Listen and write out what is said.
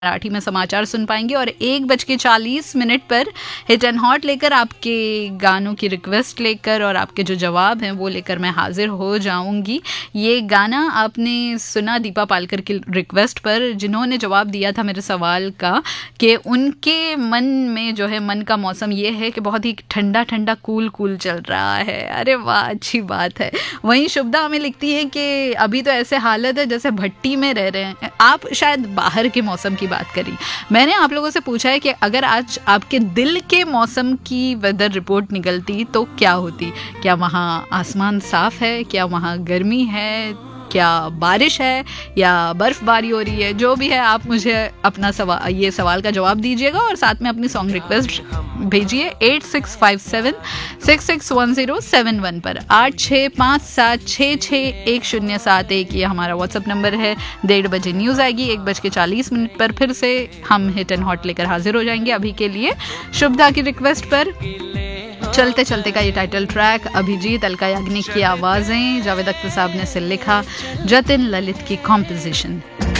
मराठी में समाचार सुन पाएंगे और 1:40 पर हिट एंड हॉट लेकर आपके गानों की रिक्वेस्ट लेकर और आपके जो जवाब हैं वो लेकर मैं हाजिर हो जाऊंगी। ये गाना आपने सुना दीपा पालकर की रिक्वेस्ट पर, जिन्होंने जवाब दिया था मेरे सवाल का कि उनके मन में जो है, मन का मौसम ये है कि बहुत ही ठंडा ठंडा कूल कूल चल रहा है। अरे वाह, अच्छी बात है। वहीं शुभदा हमें लिखती है कि अभी तो ऐसे हालत है जैसे भट्टी में रह रहे हैं। आप शायद बाहर के मौसम की बात करी। मैंने आप लोगों से पूछा है कि अगर आज आपके दिल के मौसम की वेदर रिपोर्ट निकलती तो क्या होती? क्या वहाँ आसमान साफ है? क्या वहाँ गर्मी है? क्या बारिश है या बर्फबारी हो रही है? जो भी है, आप मुझे अपना ये सवाल का जवाब दीजिएगा और साथ में अपनी सॉन्ग रिक्वेस्ट भेजिए 8657661071 पर। 8657661071 ये हमारा व्हाट्सएप नंबर है। 1:30 बजे न्यूज़ आएगी, 1:40 पर फिर से हम हिट एंड हॉट लेकर हाजिर हो जाएंगे। अभी के लिए शुभदा की रिक्वेस्ट पर चलते चलते का ये टाइटल ट्रैक, अभिजीत अलका याग्निक की आवाज़ें, जावेद अख्तर साहब ने इसे लिखा, जतिन ललित की कॉम्पोजिशन।